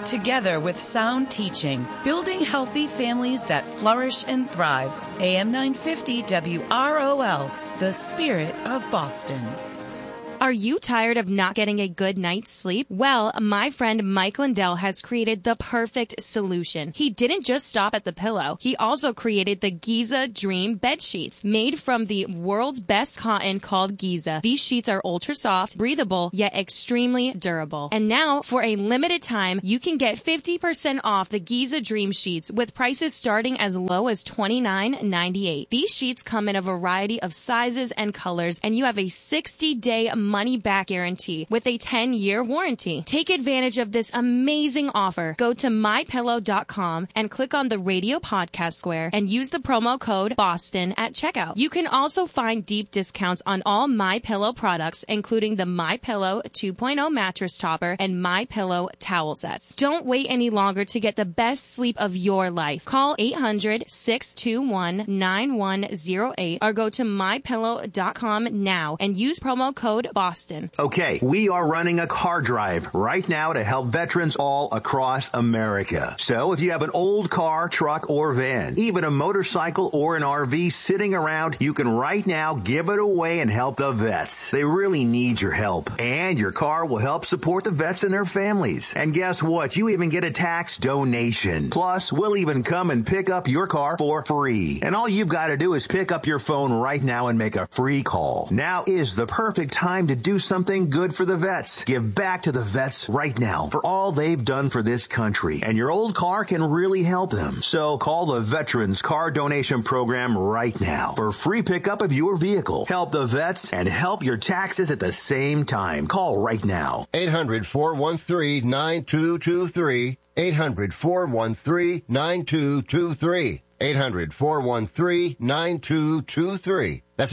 together with sound teaching, building healthy families that flourish and thrive. AM 950 WROL, the spirit of Boston. Are you tired of not getting a good night's sleep? Well, my friend Mike Lindell has created the perfect solution. He didn't just stop at the pillow. He also created the Giza Dream bed sheets, made from the world's best cotton called Giza. These sheets are ultra soft, breathable, yet extremely durable. And now, for a limited time, you can get 50% off the Giza Dream sheets with prices starting as low as $29.98. These sheets come in a variety of sizes and colors, and you have a 60-day money-back guarantee with a 10-year warranty. Take advantage of this amazing offer. Go to mypillow.com and click on the radio podcast square and use the promo code BOSTON at checkout. You can also find deep discounts on all MyPillow products, including the MyPillow 2.0 mattress topper and MyPillow towel sets. Don't wait any longer to get the best sleep of your life. Call 800-621-9108 or go to mypillow.com now and use promo code BOSTON. Okay, we are running a car drive right now to help veterans all across America. So if you have an old car, truck, or van, even a motorcycle or an RV sitting around, you can right now give it away and help the vets. They really need your help. And your car will help support the vets and their families. And guess what? You even get a tax donation. Plus, we'll even come and pick up your car for free. And all you've got to do is pick up your phone right now and make a free call. Now is the perfect time to do something good for the vets. Give back to the vets right now for all they've done for this country. And your old car can really help them. So call the Veterans Car Donation Program right now for free pickup of your vehicle. Help the vets and help your taxes at the same time. Call right now. 800-413-9223. 800-413-9223. 800-413-9223. That's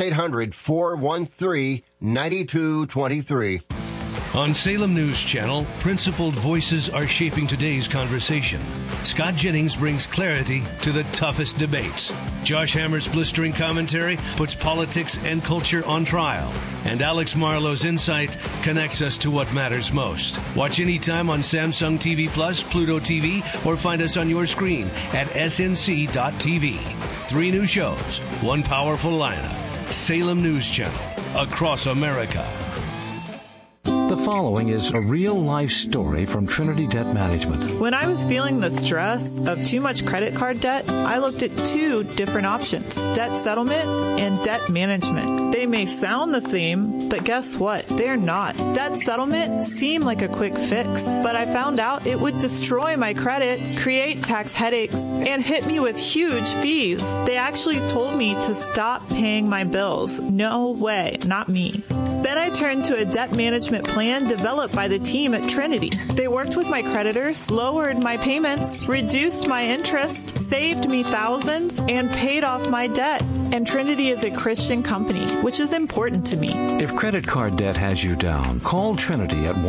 800-413-9223. On Salem News Channel, principled voices are shaping today's conversation. Scott Jennings brings clarity to the toughest debates. Josh Hammer's blistering commentary puts politics and culture on trial. And Alex Marlowe's insight connects us to what matters most. Watch anytime on Samsung TV Plus, Pluto TV, or find us on your screen at snc.tv. 3 new shows, 1 powerful lineup. Salem News Channel, across America. The following is a real-life story from Trinity Debt Management. When I was feeling the stress of too much credit card debt, I looked at 2 different options, debt settlement and debt management. They may sound the same, but guess what? They're not. Debt settlement seemed like a quick fix, but I found out it would destroy my credit, create tax headaches, and hit me with huge fees. They actually told me to stop paying my bills. No way, not me. Then I turned to a debt management plan developed by the team at Trinity. They worked with my creditors, lowered my payments, reduced my interest, saved me thousands, and paid off my debt. And Trinity is a Christian company, which is important to me. If credit card debt has you down, call Trinity at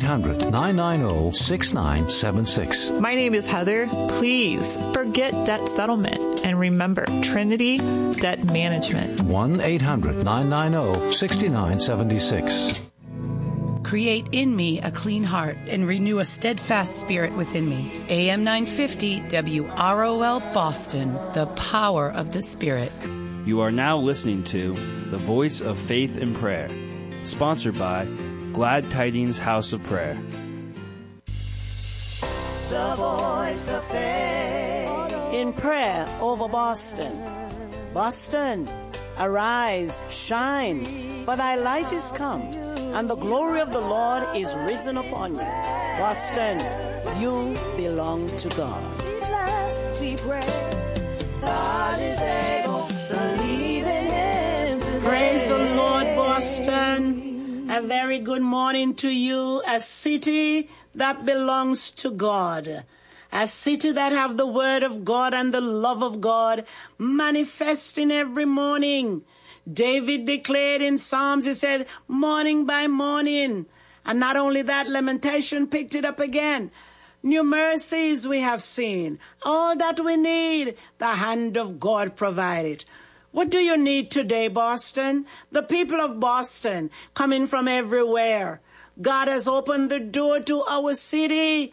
1-800-990-6976. My name is Heather. Please forget debt settlement and remember Trinity Debt Management. 1-800-990-6976. Create in me a clean heart and renew a steadfast spirit within me. AM 950 WROL Boston, the power of the Spirit. You are now listening to The Voice of Faith and Prayer, sponsored by Glad Tidings House of Prayer. The Voice of Faith in prayer over Boston. Boston, arise, shine, for thy light is come, and the glory of the Lord is risen upon you. Boston, you belong to God. We pray. God is able, believe in Him today. Praise the Lord, Boston. A very good morning to you, a city that belongs to God. A city that have the word of God and the love of God manifesting every morning. David declared in Psalms, he said, morning by morning. And not only that, Lamentation picked it up again. New mercies we have seen. All that we need, the hand of God provided. What do you need today, Boston? The people of Boston coming from everywhere. God has opened the door to our city.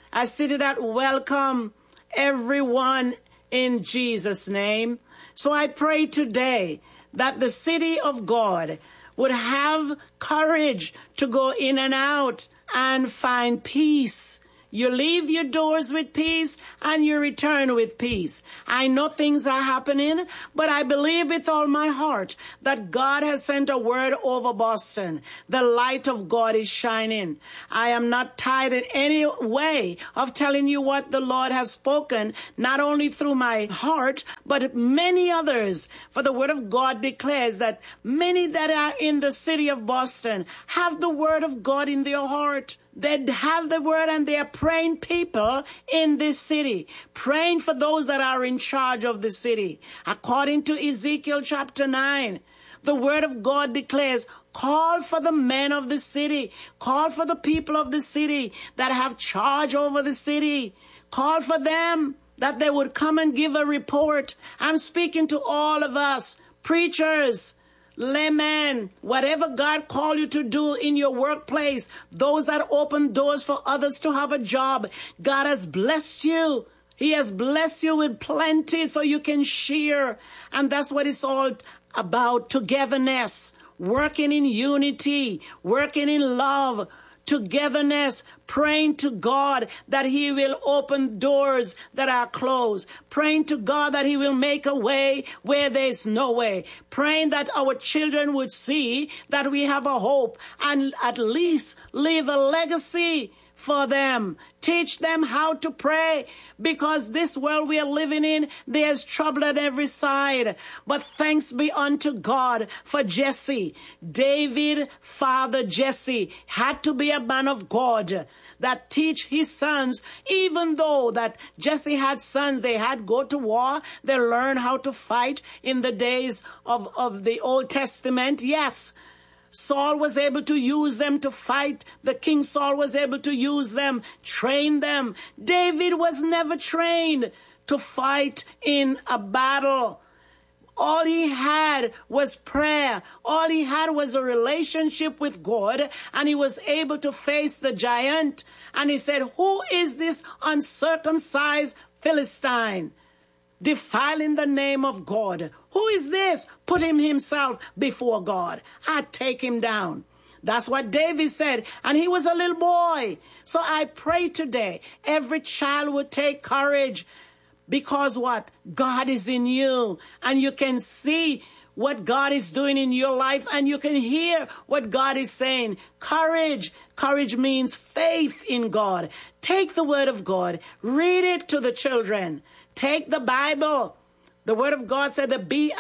I see that welcome everyone in Jesus' name. So I pray today that the city of God would have courage to go in and out and find peace. You leave your doors with peace and you return with peace. I know things are happening, but I believe with all my heart that God has sent a word over Boston. The light of God is shining. I am not tied in any way of telling you what the Lord has spoken, not only through my heart, but many others. For the word of God declares that many that are in the city of Boston have the word of God in their heart. They have the word and they are praying people in this city, praying for those that are in charge of the city. According to Ezekiel chapter 9, the word of God declares, call for the men of the city, call for the people of the city that have charge over the city, call for them that they would come and give a report. I'm speaking to all of us, preachers, laymen, whatever God called you to do in your workplace, those that open doors for others to have a job. God has blessed you. He has blessed you with plenty so you can share. And that's what it's all about, togetherness, working in unity, working in love, togetherness, praying to God that he will open doors that are closed, praying to God that he will make a way where there's no way, praying that our children would see that we have a hope and at least leave a legacy for them. Teach them how to pray, because this world we are living in, there's trouble at every side. But thanks be unto God for Jesse. David, father Jesse, had to be a man of God that teach his sons, even though that Jesse had sons, they had go to war, they learn how to fight in the days of the Old Testament. Yes, Saul was able to use them to fight. The King Saul was able to use them, train them. David was never trained to fight in a battle. All he had was prayer. All he had was a relationship with God, and he was able to face the giant. And he said, who is this uncircumcised Philistine defiling the name of God? Who is this? Put him himself before God. I take him down. That's what David said. And he was a little boy. So I pray today, every child would take courage, because what? God is in you, and you can see what God is doing in your life, and you can hear what God is saying. Courage. Courage means faith in God. Take the word of God. Read it to the children. Take the Bible. The word of God said the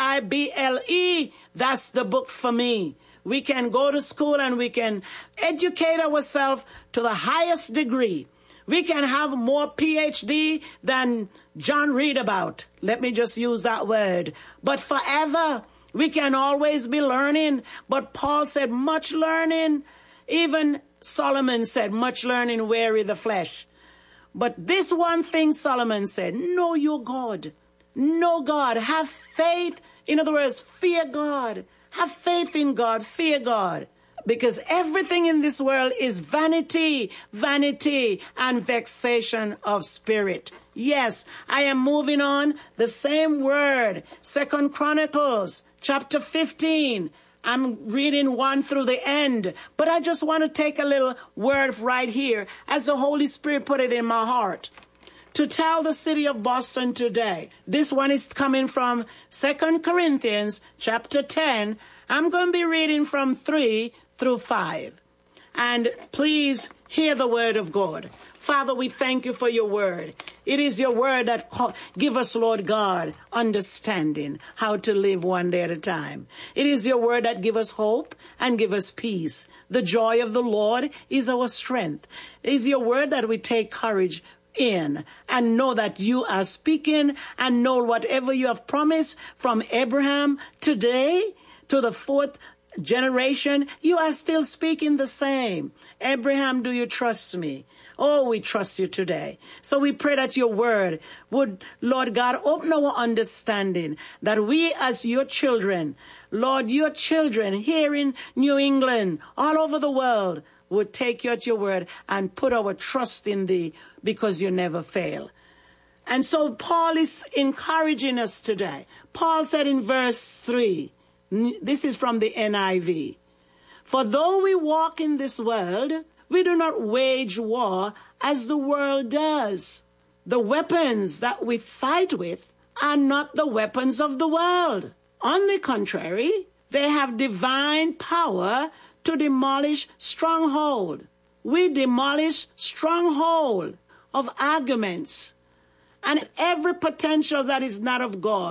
Bible, that's the book for me. We can go to school and we can educate ourselves to the highest degree. We can have more PhD than John read about. Let me just use that word. But forever, we can always be learning. But Paul said, much learning. Even Solomon said, much learning weary the flesh. But this one thing Solomon said, know your God. Know God. Have faith. In other words, fear God. Have faith in God. Fear God. Because everything in this world is vanity, vanity, and vexation of spirit. Yes, I am moving on. The same word, 2 Chronicles, chapter 15. I'm reading 1 through the end. But I just want to take a little word right here as the Holy Spirit put it in my heart to tell the city of Boston today. This one is coming from 2 Corinthians chapter 10. I'm going to be reading from 3 through 5. And please hear the word of God. Father, we thank you for your word. It is your word that give us, Lord God, understanding how to live one day at a time. It is your word that give us hope and give us peace. The joy of the Lord is our strength. It is your word that we take courage in and know that you are speaking, and know whatever you have promised from Abraham today to the fourth generation, you are still speaking the same. Abraham, do you trust me? Oh, we trust you today. So we pray that your word would, Lord God, open our understanding, that we as your children, Lord, your children here in New England, all over the world, would take you at your word and put our trust in thee because you never fail. And so Paul is encouraging us today. Paul said in verse 3, this is from the NIV, "For though we walk in this world, we do not wage war as the world does. The weapons that we fight with are not the weapons of the world. On the contrary, they have divine power to demolish stronghold." We demolish stronghold of arguments and every potential that is not of God.